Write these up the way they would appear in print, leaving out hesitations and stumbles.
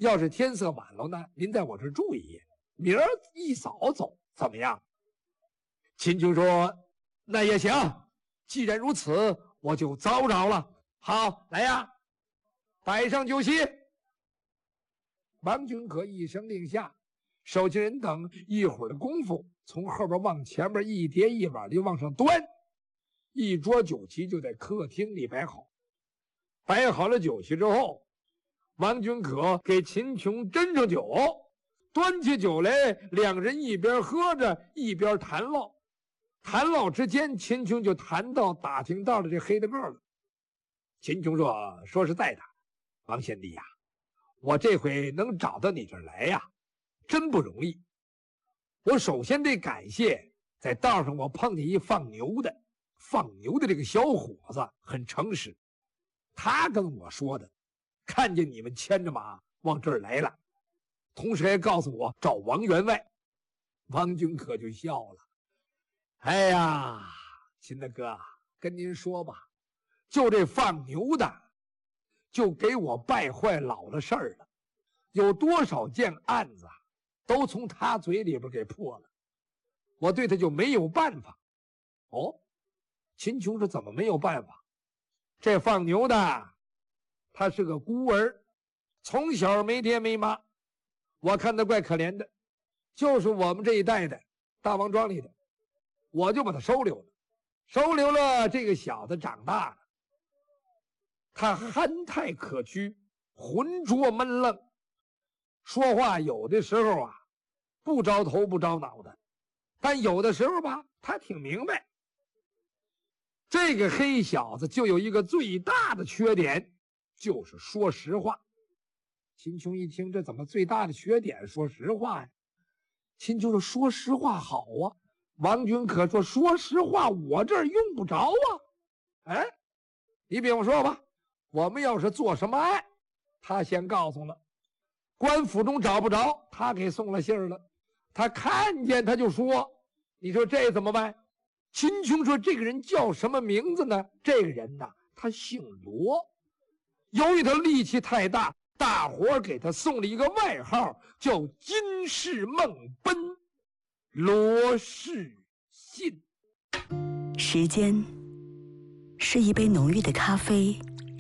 要是天色晚了呢，您在我这儿住一夜，明儿一早走，怎么样？秦琼说：“那也行，既然如此，我就早着了。好，来呀，摆上酒席。”王君可一声令下，手下人等一会儿的功夫，从后边往前面一碟一碗的往上端，一桌酒席就在客厅里摆好。摆好了酒席之后，王君可给秦琼斟上酒，端起酒来，两人一边喝着一边谈唠。谈唠之间，秦琼就谈到打听到了这黑大个了。秦琼说：“说实在的，王贤弟呀，我这回能找到你这儿来呀，真不容易。我首先得感谢，在道上我碰见一放牛的这个小伙子很诚实，他跟我说的，看见你们牵着马往这儿来了，同时还告诉我找王员外。”王君可就笑了：“哎呀，秦大哥，跟您说吧，就这放牛的，就给我败坏老了事儿了。有多少件案子啊，都从他嘴里边给破了，我对他就没有办法。”哦，秦琼说：“怎么没有办法？”这放牛的，他是个孤儿，从小没爹没妈，我看他怪可怜的，就是我们这一代的大王庄里的，我就把他收留了。收留了，这个小子长大了，他憨态可掬，浑浊闷愣，说话有的时候啊不着头不着脑的，但有的时候吧他挺明白。这个黑小子就有一个最大的缺点，就是说实话。秦琼一听，这怎么最大的缺点说实话呀？秦琼说：“说实话好啊。”王君可说：“说实话，我这儿用不着啊。哎，你比方说吧，我们要是做什么案，他先告诉了，官府中找不着，他给送了信儿了，他看见他就说，你说这怎么办？”秦琼说：“这个人叫什么名字呢？这个人呐，他姓罗。由于他力气太大，大伙儿给他送了一个外号，叫金世梦奔罗世信。” 时间是一杯浓郁的咖啡，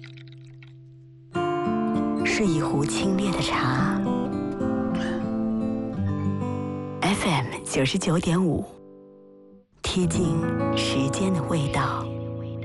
是一壶清冽的茶。FM 99.5，贴近时间的味道。